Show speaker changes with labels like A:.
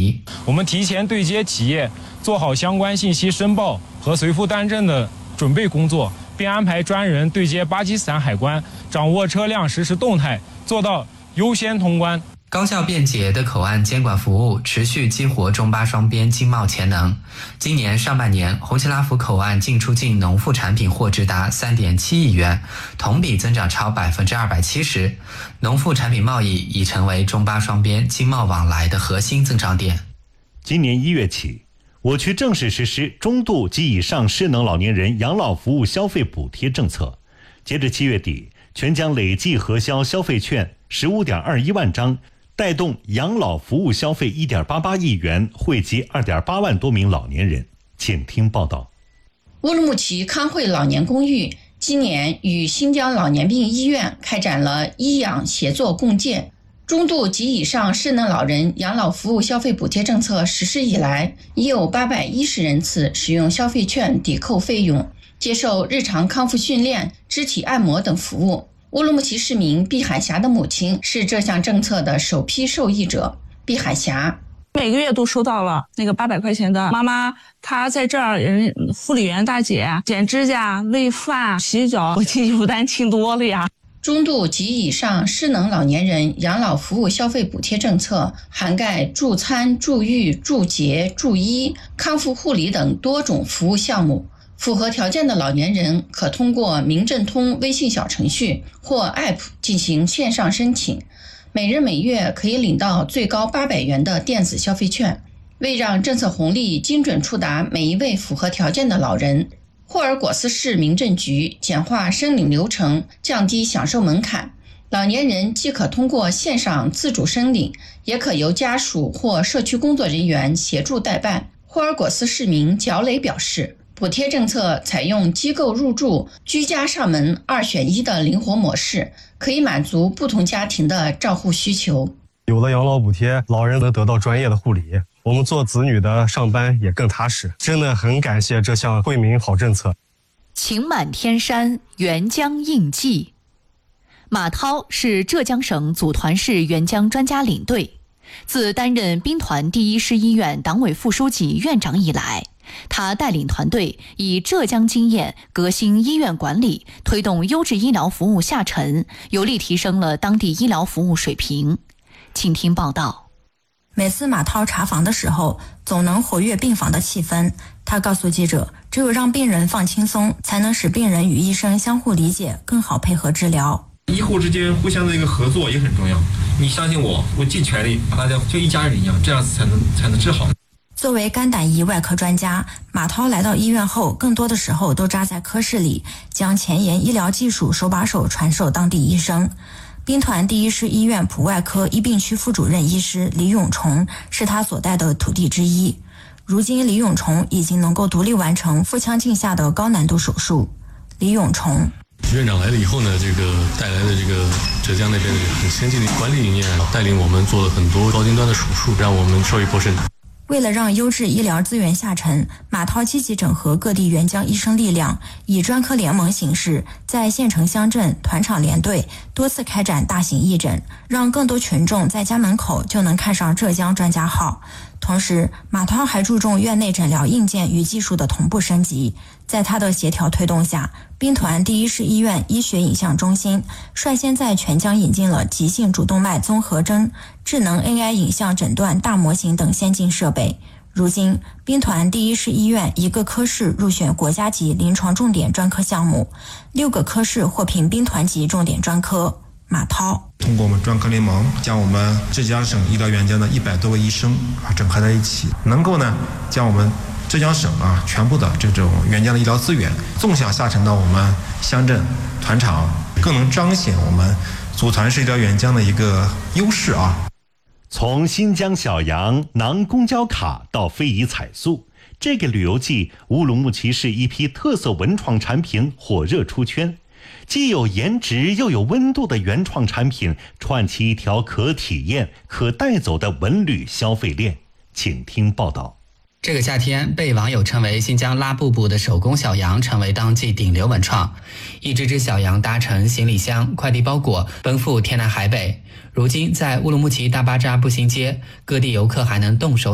A: 题。
B: 我们提前对接企业，做好相关信息申报和随附单证的准备工作，并安排专人对接巴基斯坦海关，掌握车辆实时动态，做到优先通关。
A: 高效便捷的口岸监管服务持续激活中巴双边经贸潜能。今年上半年，红旗拉福口岸进出境农副产品货值达 3.7 亿元，同比增长超 270%。农副产品贸易已成为中巴双边经贸往来的核心增长点。
C: 今年1月起，我区正式实施中度及以上失能老年人养老服务消费补贴政策。截至7月底，全将累计核销消费券 15.21 万张，带动养老服务消费 1.88 亿元，惠及 2.8 万多名老年人。请听报道。
D: 乌鲁木齐康汇老年公寓今年与新疆老年病医院开展了医养协作共建。中度及以上失能老人养老服务消费补贴政策实施以来，已有810人次使用消费券抵扣费用，接受日常康复训练、肢体按摩等服务。乌鲁木齐市民毕海霞的母亲是这项政策的首批受益者。毕海霞
E: 每个月都收到了那个800块钱的，妈妈她在这儿，护理员大姐剪指甲、喂饭、洗脚，我经济负担轻多了呀。
D: 中度及以上失能老年人养老服务消费补贴政策涵盖助餐、助育、助洁、助医、康复护理等多种服务项目。符合条件的老年人可通过民政通微信小程序或 App 进行线上申请，每日每月可以领到最高800元的电子消费券。为让政策红利精准触达每一位符合条件的老人，霍尔果斯市民政局简化申领流程，降低享受门槛。老年人既可通过线上自主申领，也可由家属或社区工作人员协助代办。霍尔果斯市民脚磊表示，补贴政策采用机构入住、居家上门2选1的灵活模式，可以满足不同家庭的照护需求。
F: 有了养老补贴，老人能得到专业的护理，我们做子女的上班也更踏实。真的很感谢这项惠民好政策。
G: 晴满天山，援疆应季。马涛是浙江省组团市援疆专家领队，自担任兵团第1师医院党委副书记、院长以来，他带领团队以浙江经验革新医院管理，推动优质医疗服务下沉，有力提升了当地医疗服务水平。请听报道。
H: 每次马涛查房的时候，总能活跃病房的气氛。他告诉记者，只有让病人放轻松，才能使病人与医生相互理解，更好配合治疗。
I: 医护之间互相的一个合作也很重要。你相信我，我尽全力，大家就一家人一样，这样才能治好。
H: 作为肝胆胰外科专家，马涛来到医院后，更多的时候都扎在科室里，将前沿医疗技术手把手传授当地医生。兵团第1师医院普外科医病区副主任医师李永崇是他所带的徒弟之一。如今李永崇已经能够独立完成腹腔镜下的高难度手术。李永崇
J: 院长来了以后呢，带来的浙江那边的很先进的管理理念，带领我们做了很多高精端的手术，让我们受益颇深。
H: 为了让优质医疗资源下沉，马涛积极整合各地援疆医生力量，以专科联盟形式，在县城乡镇团场联队多次开展大型义诊，让更多群众在家门口就能看上浙江专家号。同时，马涛还注重院内诊疗硬件与技术的同步升级。在他的协调推动下，兵团第1师医院医学影像中心率先在全疆引进了急性主动脉综合征、智能 AI 影像诊断大模型等先进设备。如今，兵团第1师医院一个科室入选国家级临床重点专科项目，6个科室获评兵团级重点专科。马涛
I: 通过我们专科联盟，将我们浙江省医疗援疆的100多位医生整合在一起，能够呢将我们浙江省全部的这种援疆的医疗资源纵向下沉到我们乡镇团场，更能彰显我们组团式医疗援疆的一个优势啊。
C: 从新疆小羊囊公交卡到非遗彩塑，这个旅游季乌鲁木齐市一批特色文创产品火热出圈，既有颜值又有温度的原创产品串起一条可体验可带走的文旅消费链。请听报道。
A: 这个夏天，被网友称为新疆拉布布的手工小羊成为当季顶流文创。一只只小羊搭乘行李箱、快递包裹，奔赴天南海北。如今，在乌鲁木齐大巴扎步行街，各地游客还能动手